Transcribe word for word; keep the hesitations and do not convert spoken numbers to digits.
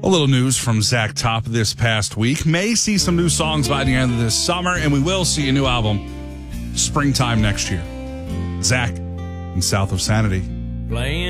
A little news from Zach Top this past week. May see some new songs by the end of this summer, and we will see a new album springtime next year. Zach in South of Sanity. Playing